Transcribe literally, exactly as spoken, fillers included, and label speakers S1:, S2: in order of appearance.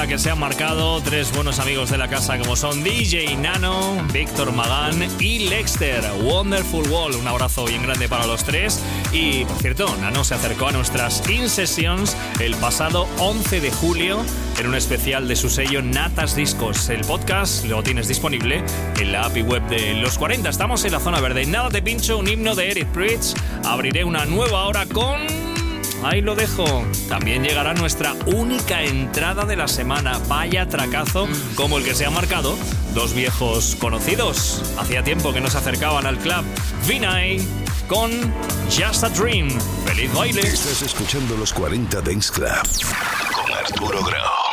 S1: hora que se han marcado tres buenos amigos de la casa como son D J Nano, Víctor Magán y Lexter. Wonderful Wall, un abrazo bien grande para los tres. Y, por cierto, Nano se acercó a nuestras In Sessions el pasado once de julio en un especial de su sello Natas Discos. El podcast lo tienes disponible en la app y web de Los cuarenta. Estamos en la zona verde. Nada te pincho, un himno de Eric Prydz. Abriré una nueva hora con... ahí lo dejo. También llegará nuestra única entrada de la semana. Vaya tracazo como el que se ha marcado dos viejos conocidos. Hacía tiempo que no se acercaban al club. Vinay con Just a Dream. ¡Feliz baile!
S2: Estás escuchando Los cuarenta Dance Club con Arturo Grau.